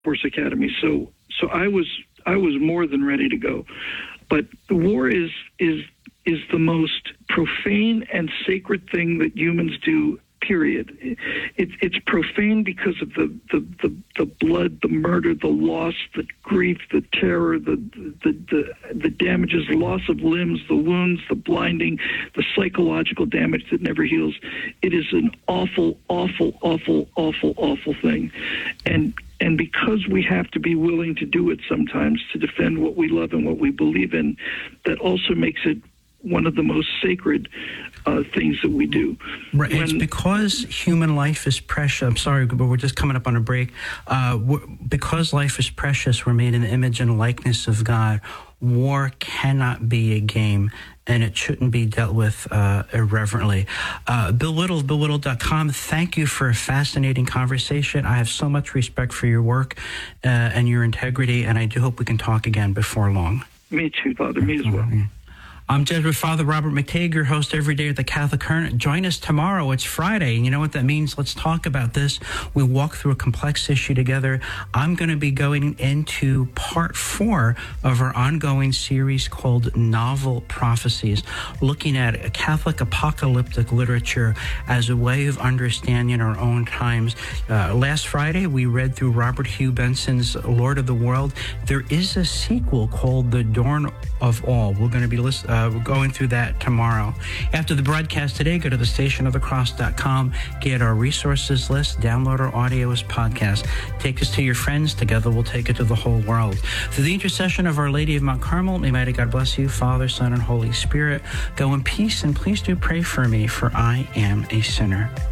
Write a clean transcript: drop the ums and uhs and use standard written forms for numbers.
Force Academy. So I was more than ready to go. But the war is the most profane and sacred thing that humans do. Period. It's profane because of the blood, the murder, the loss, the grief, the terror, the damages, the loss of limbs, the wounds, the blinding, the psychological damage that never heals. It is an awful, awful, awful, awful, awful thing, and because we have to be willing to do it sometimes to defend what we love and what we believe in, that also makes it one of the most sacred things that we do. Right. It's because human life is precious. I'm sorry, but we're just coming up on a break. Because life is precious, we're made in the image and likeness of God. War cannot be a game, and it shouldn't be dealt with irreverently. Bill Whittle, BillWhittle.com, thank you for a fascinating conversation. I have so much respect for your work and your integrity, and I do hope we can talk again before long. Me too, Father. Me as well. I'm Jesuit Father Robert McTeigue, your host every day at the Catholic Current. Join us tomorrow. It's Friday, and you know what that means? Let's talk about this. We walk through a complex issue together. I'm going to be going into part 4 of our ongoing series called Novel Prophecies, looking at Catholic apocalyptic literature as a way of understanding our own times. Last Friday, we read through Robert Hugh Benson's Lord of the World. There is a sequel called The Dawn of All. We're going to be we're going through that tomorrow. After the broadcast today, go to thestationofthecross.com, get our resources list, download our audio as podcast. Take us to your friends. Together we'll take it to the whole world. Through the intercession of Our Lady of Mount Carmel, may mighty God bless you, Father, Son, and Holy Spirit. Go in peace, and please do pray for me, for I am a sinner.